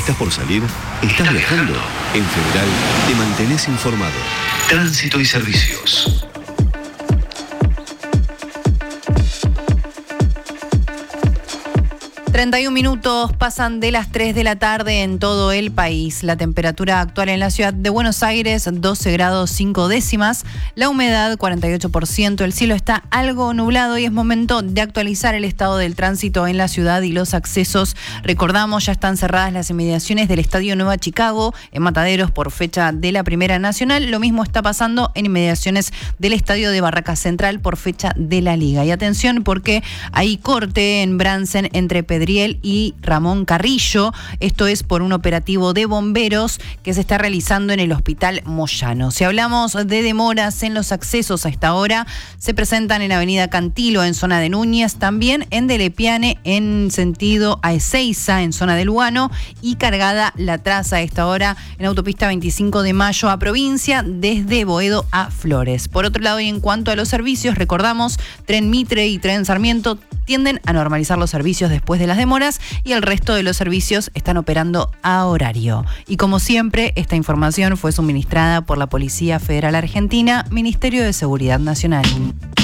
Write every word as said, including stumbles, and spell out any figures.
¿Estás por salir? ¿Estás viajando? En Federal te mantenés informado. Tránsito y servicios. treinta y un minutos pasan de las tres de la tarde en todo el país. La temperatura actual en la ciudad de Buenos Aires, doce grados cinco décimas. La humedad, cuarenta y ocho por ciento. El cielo está algo nublado y es momento de actualizar el estado del tránsito en la ciudad y los accesos. Recordamos, ya están cerradas las inmediaciones del Estadio Nueva Chicago en Mataderos por fecha de la Primera Nacional. Lo mismo está pasando en inmediaciones del Estadio de Barraca Central por fecha de la Liga. Y atención porque hay corte en Bransen entre Pedriel y Ramón Carrillo. Esto es por un operativo de bomberos que se está realizando en el Hospital Moyano. Si hablamos de demoras en los accesos a esta hora, se presentan en Avenida Cantilo, en zona de Núñez, también en Delepiane, en sentido a Ezeiza, en zona de Lugano, y cargada la traza a esta hora en autopista veinticinco de mayo a Provincia, desde Boedo a Flores. Por otro lado, y en cuanto a los servicios, recordamos, Tren Mitre y Tren Sarmiento tienden a normalizar los servicios después de las demoras y el resto de los servicios están operando a horario. Y como siempre, esta información fue suministrada por la Policía Federal Argentina, Ministerio de Seguridad Nacional.